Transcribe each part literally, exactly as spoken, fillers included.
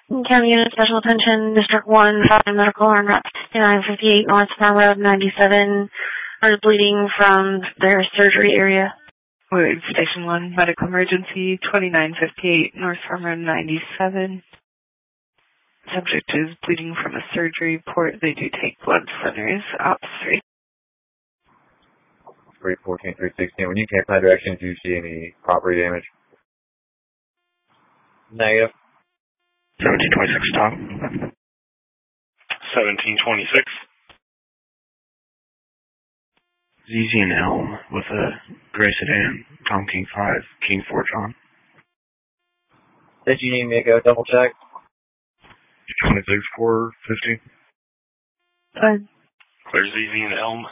County Unit Special Attention, District one, Fountain Medical, on Route nine fifty-eight North Farm Road ninety-seven, are bleeding from their surgery area. Wood Station one, Medical Emergency, twenty-nine fifty-eight North Farm Road ninety-seven. Subject is bleeding from a surgery port. They do take blood centers. Ops three. three fourteen, three sixteen. When you came that direction, do you see any property damage? Negative. seventeen twenty-six, Tom. seventeen twenty-six. Z Z and Elm with a gray sedan, Tom King five, King four, John. Did you need me to go double check? twenty-six four fifty. Fine. Clear Z Z and Elm.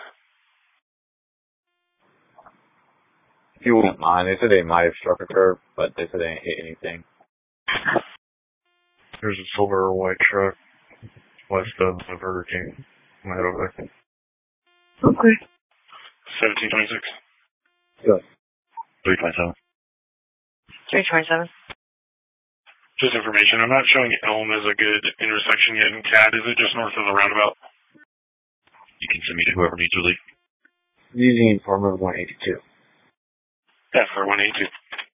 If you wouldn't mind, they said they might have struck a curb, but they said they didn't hit anything. There's a silver or white truck west of the Burger King. Right over there. Okay. seventeen twenty-six. Good. three twenty-seven. three twenty-seven. Just information, I'm not showing Elm as a good intersection yet in C A D. Is it just north of the roundabout? You can send me to whoever needs relief. Using Farmer one eighty-two. Yeah, for one eighty-two.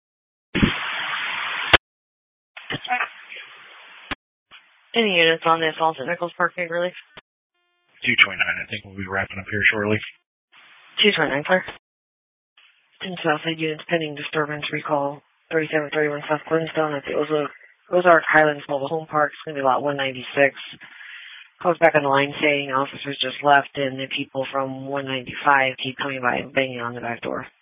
Any units on the assault at Nichols Parkway relief? two twenty-nine, I think we'll be wrapping up here shortly. two twenty-nine, clear. ten Southside units pending disturbance, recall thirty-seven thirty-one South Glenstone at the Ozark, Ozark Highlands Mobile Home Park. It's going to be lot one ninety-six. Calls back on the line saying officers just left and the people from one ninety-five keep coming by and banging on the back door.